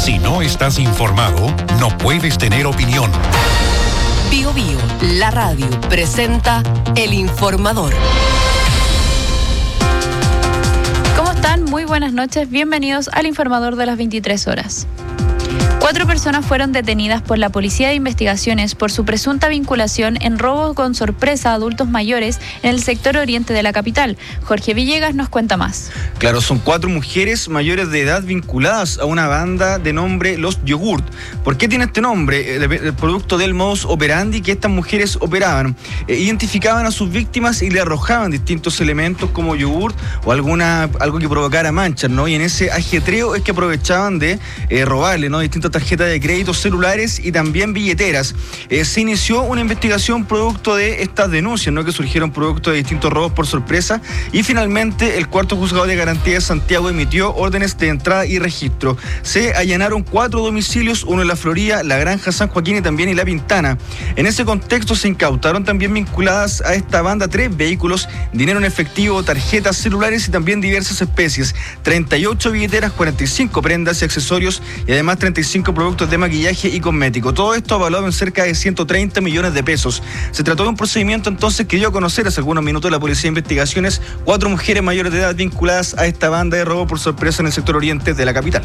Si no estás informado, no puedes tener opinión. Bio Bio, la radio, presenta El Informador. ¿Cómo están? Muy buenas noches. Bienvenidos al Informador de las 23 horas. 4 personas fueron detenidas por la Policía de Investigaciones por su presunta vinculación en robo con sorpresa a adultos mayores en el sector oriente de la capital. Jorge Villegas nos cuenta más. Claro, son 4 mujeres mayores de edad vinculadas a una banda de nombre Los Yogurt. ¿Por qué tiene este nombre? El producto del modus operandi que estas mujeres operaban. Identificaban a sus víctimas y le arrojaban distintos elementos como yogurt o algo que provocara manchas, ¿no? Y en ese ajetreo es que aprovechaban de robarle, ¿no? Distintas tarjetas de crédito, celulares y también billeteras. Se inició una investigación producto de estas denuncias, ¿no? Que surgieron producto de distintos robos por sorpresa, y finalmente el cuarto juzgado de garantía de Santiago emitió órdenes de entrada y registro. Se allanaron 4 domicilios, uno en La Florida, La Granja, San Joaquín y también en La Pintana. En ese contexto se incautaron también vinculadas a esta banda 3 vehículos, dinero en efectivo, tarjetas, celulares y también diversas especies, 38 billeteras, 45 prendas y accesorios y además 35 productos de maquillaje y cosmético. Todo esto evaluado en cerca de 130 millones de pesos. Se trató de un procedimiento entonces que dio a conocer hace algunos minutos la Policía de Investigaciones, 4 mujeres mayores de edad vinculadas a esta banda de robo por sorpresa en el sector oriente de la capital.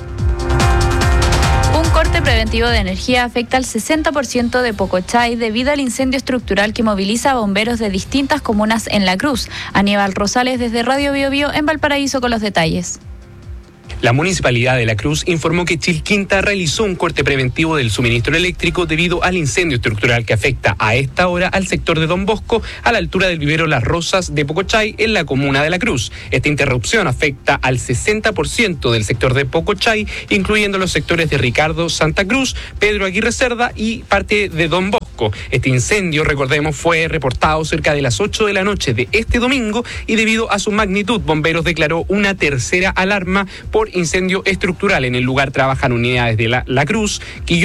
Un corte preventivo de energía afecta al 60% de Pocochay debido al incendio estructural que moviliza a bomberos de distintas comunas en La Cruz. Aníbal Rosales desde Radio Bio Bio en Valparaíso con los detalles. La Municipalidad de La Cruz informó que Chilquinta realizó un corte preventivo del suministro eléctrico debido al incendio estructural que afecta a esta hora al sector de Don Bosco, a la altura del vivero Las Rosas de Pocochay, en la comuna de La Cruz. Esta interrupción afecta al 60% del sector de Pocochay, incluyendo los sectores de Ricardo, Santa Cruz, Pedro Aguirre Cerda y parte de Don Bosco. Este incendio, recordemos, fue reportado cerca de las 8 de la noche de este domingo y debido a su magnitud, Bomberos declaró una tercera alarma por incendio estructural. En el lugar trabajan unidades de La Cruz, Quillota,